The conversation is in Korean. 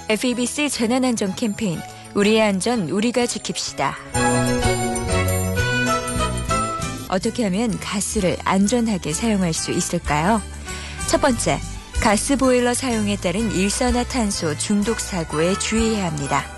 FEBC 재난안전 캠페인 우리의 안전 우리가 지킵시다. 어떻게 하면 가스를 안전하게 사용할 수 있을까요? 첫 번째, 가스보일러 사용에 따른 일산화탄소 중독 사고에 주의해야 합니다.